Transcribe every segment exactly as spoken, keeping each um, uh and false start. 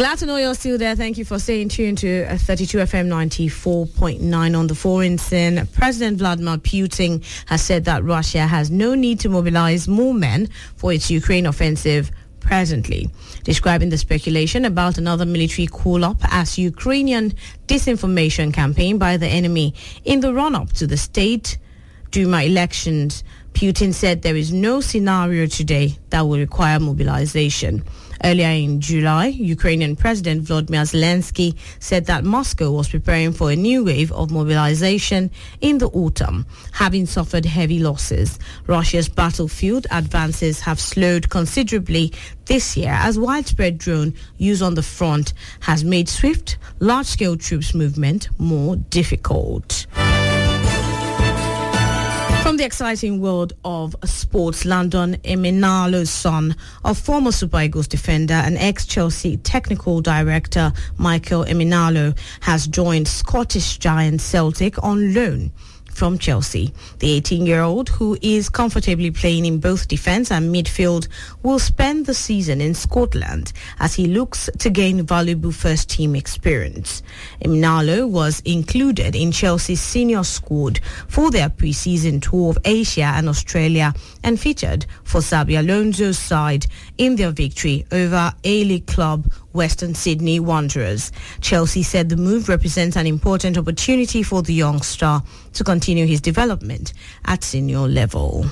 Glad to know you're still there. Thank you for staying tuned to thirty-two F M ninety-four point nine on the foreign scene. President Vladimir Putin has said that Russia has no need to mobilize more men for its Ukraine offensive presently, describing the speculation about another military call-up as Ukrainian disinformation campaign by the enemy in the run-up to the State Duma elections. Putin said there is no scenario today that will require mobilization. Earlier in July, Ukrainian President Volodymyr Zelensky said that Moscow was preparing for a new wave of mobilization in the autumn, having suffered heavy losses. Russia's battlefield advances have slowed considerably this year as widespread drone use on the front has made swift, large-scale troops movement more difficult. From the exciting world of sports, Landon Emenalo's son of former Super Eagles defender and ex-Chelsea technical director Michael Emenalo has joined Scottish giant Celtic on loan from Chelsea. The eighteen-year-old, who is comfortably playing in both defence and midfield, will spend the season in Scotland as he looks to gain valuable first-team experience. Emenalo was included in Chelsea's senior squad for their pre-season tour of Asia and Australia and featured for Xabi Alonso's side in their victory over A-League club Western Sydney Wanderers. Chelsea said the move represents an important opportunity for the young star to continue his development at senior level.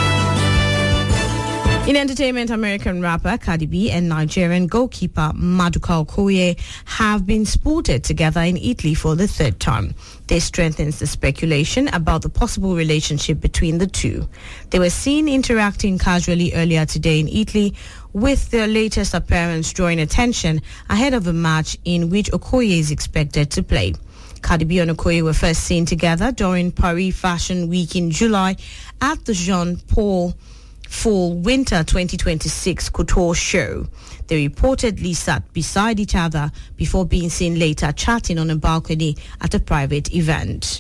In entertainment, American rapper Cardi B and Nigerian goalkeeper Maduka Okoye have been spotted together in Italy for the third time. This strengthens the speculation about the possible relationship between the two. They were seen interacting casually earlier today in Italy, with their latest appearance drawing attention ahead of a match in which Okoye is expected to play. Cardi B and Okoye were first seen together during Paris Fashion Week in July at the Jean Paul Fall Winter twenty twenty-six Couture show. They reportedly sat beside each other before being seen later chatting on a balcony at a private event.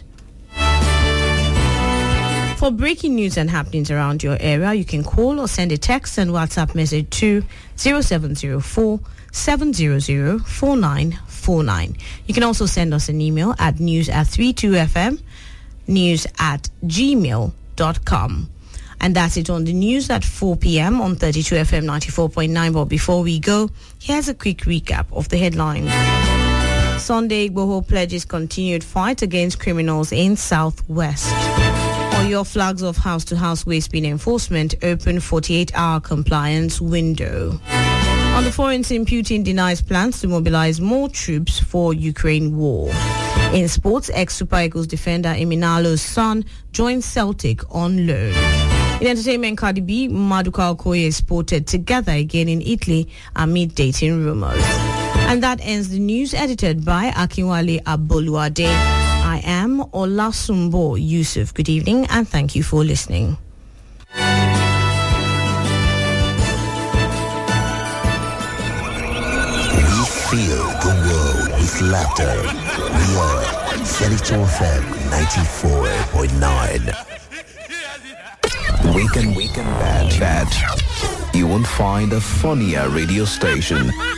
For breaking news and happenings around your area, you can call or send a text and WhatsApp message to zero seven zero four, seven zero zero, four nine four nine. You can also send us an email at news at thirty-two F M, news at gmail dot com. And that's it on the news at four p.m. on thirty-two F M ninety-four point nine. But before we go, here's a quick recap of the headlines. Sunday Igboho pledges continued fight against criminals in Southwest. Oyo flags of house-to-house waste bin enforcement open forty-eight hour compliance window. On the foreign scene, Putin denies plans to mobilize more troops for Ukraine war. In sports, ex-Super Eagles defender Emenalo's son joins Celtic on loan. In entertainment, Cardi B, Maduka Okoye is spotted together again in Italy amid dating rumors. And that ends the news edited by Akinwale Aboluade. I am Olasumbo Yusuf. Good evening and thank you for listening. We fill the world with laughter. We are thirty-two F M ninety-four point nine. Weekend, weekend, bad, bad. You won't find a funnier radio station.